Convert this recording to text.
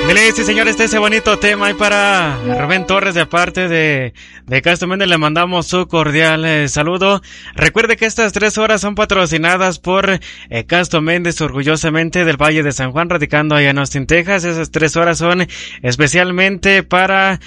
Sí, señores, ese bonito tema y para Rubén Torres de parte de Castro Méndez le mandamos su cordial saludo. Recuerde que estas 3 horas son patrocinadas por Castro Méndez, orgullosamente del Valle de San Juan, radicando allá en Austin, Texas. Esas 3 horas son especialmente para